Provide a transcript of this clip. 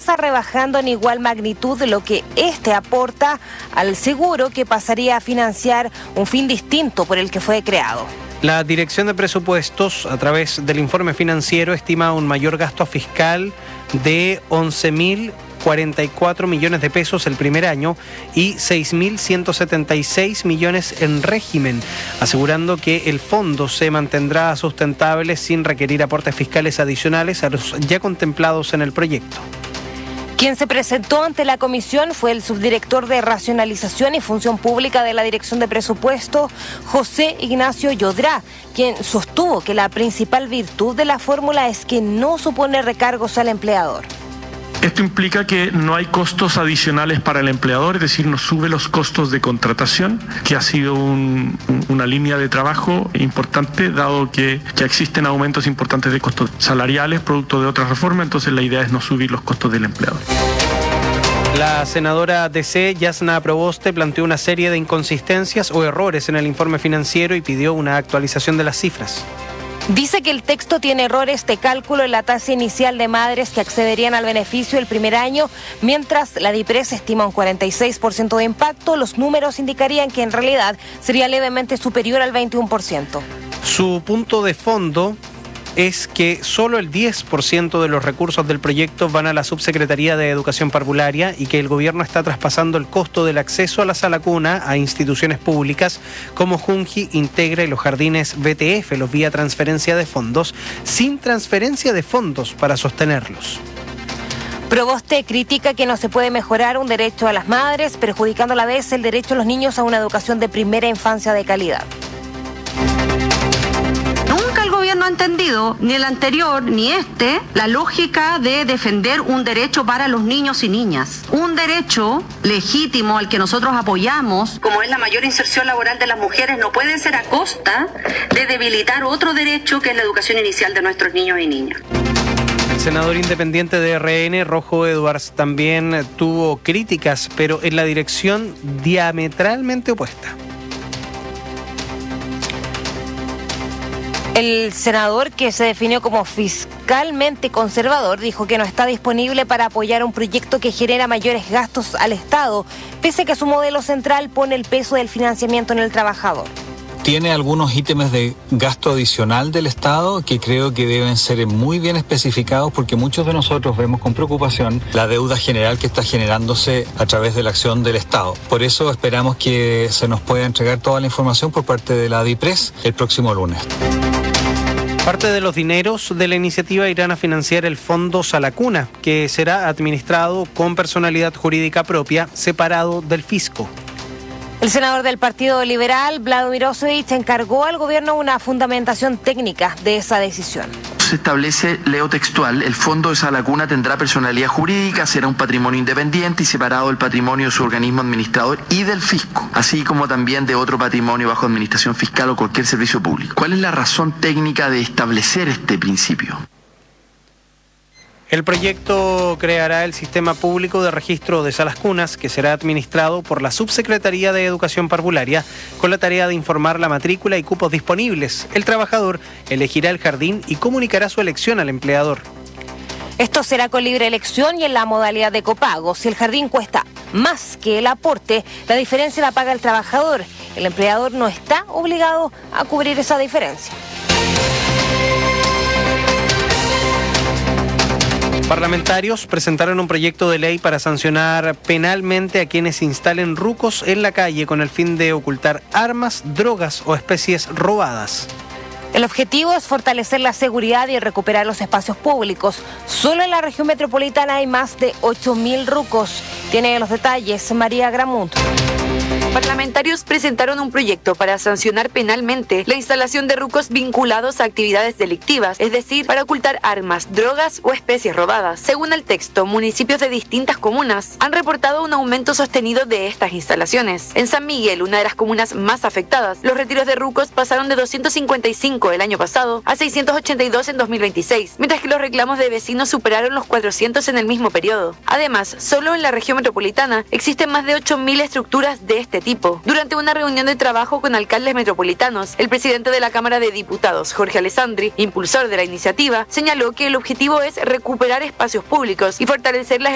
tasa, rebajando en igual magnitud lo que este aporta al seguro, que pasaría a financiar un fin distinto por el que fue creado. La Dirección de Presupuestos, a través del informe financiero, estima un mayor gasto fiscal de 11.044 millones de pesos el primer año y 6.176 millones en régimen, asegurando que el fondo se mantendrá sustentable sin requerir aportes fiscales adicionales a los ya contemplados en el proyecto. Quien se presentó ante la comisión fue el subdirector de Racionalización y Función Pública de la Dirección de Presupuesto, José Ignacio Yodrá, quien sostuvo que la principal virtud de la fórmula es que no supone recargos al empleador. Esto implica que no hay costos adicionales para el empleador, es decir, no sube los costos de contratación, que ha sido una línea de trabajo importante, dado que ya existen aumentos importantes de costos salariales, producto de otras reformas, entonces la idea es no subir los costos del empleador. La senadora DC, Yasna Proboste, planteó una serie de inconsistencias o errores en el informe financiero y pidió una actualización de las cifras. Dice que el texto tiene errores de cálculo en la tasa inicial de madres que accederían al beneficio el primer año, mientras la DIPRES estima un 46% de impacto. Los números indicarían que en realidad sería levemente superior al 21%. Su punto de fondo es que solo el 10% de los recursos del proyecto van a la Subsecretaría de Educación Parvularia y que el gobierno está traspasando el costo del acceso a la sala cuna a instituciones públicas como Junji, Integra y los jardines BTF, los vía transferencia de fondos, sin transferencia de fondos para sostenerlos. Proboste critica que no se puede mejorar un derecho a las madres, perjudicando a la vez el derecho a los niños a una educación de primera infancia de calidad. No ha entendido, ni el anterior ni este, la lógica de defender un derecho para los niños y niñas. Un derecho legítimo al que nosotros apoyamos, como es la mayor inserción laboral de las mujeres, no puede ser a costa de debilitar otro derecho que es la educación inicial de nuestros niños y niñas. El senador independiente de RN, Rojo Edwards, también tuvo críticas, pero en la dirección diametralmente opuesta. El senador, que se definió como fiscalmente conservador, dijo que no está disponible para apoyar un proyecto que genera mayores gastos al Estado, pese a que su modelo central pone el peso del financiamiento en el trabajador. Tiene algunos ítems de gasto adicional del Estado que creo que deben ser muy bien especificados, porque muchos de nosotros vemos con preocupación la deuda general que está generándose a través de la acción del Estado. Por eso esperamos que se nos pueda entregar toda la información por parte de la DIPRES el próximo lunes. Parte de los dineros de la iniciativa irán a financiar el Fondo Sala Cuna, que será administrado con personalidad jurídica propia, separado del fisco. El senador del Partido Liberal, Vlado Mirosevic, encargó al gobierno una fundamentación técnica de esa decisión. Se establece, leo textual, el fondo de sala cuna tendrá personalidad jurídica, será un patrimonio independiente y separado del patrimonio de su organismo administrador y del fisco, así como también de otro patrimonio bajo administración fiscal o cualquier servicio público. ¿Cuál es la razón técnica de establecer este principio? El proyecto creará el sistema público de registro de salas cunas, que será administrado por la Subsecretaría de Educación Parvularia, con la tarea de informar la matrícula y cupos disponibles. El trabajador elegirá el jardín y comunicará su elección al empleador. Esto será con libre elección y en la modalidad de copago. Si el jardín cuesta más que el aporte, la diferencia la paga el trabajador. El empleador no está obligado a cubrir esa diferencia. Parlamentarios presentaron un proyecto de ley para sancionar penalmente a quienes instalen rucos en la calle con el fin de ocultar armas, drogas o especies robadas. El objetivo es fortalecer la seguridad y recuperar los espacios públicos. Solo en la región metropolitana hay más de 8.000 rucos. Tiene los detalles María Gramunt. Parlamentarios presentaron un proyecto para sancionar penalmente la instalación de rucos vinculados a actividades delictivas, es decir, para ocultar armas, drogas o especies robadas. Según el texto, municipios de distintas comunas han reportado un aumento sostenido de estas instalaciones. En San Miguel, una de las comunas más afectadas, los retiros de rucos pasaron de 255 el año pasado a 682 en 2026, mientras que los reclamos de vecinos superaron los 400 en el mismo periodo. Además, solo en la región metropolitana existen más de 8.000 estructuras de este tipo. Durante una reunión de trabajo con alcaldes metropolitanos, el presidente de la Cámara de Diputados, Jorge Alessandri, impulsor de la iniciativa, señaló que el objetivo es recuperar espacios públicos y fortalecer las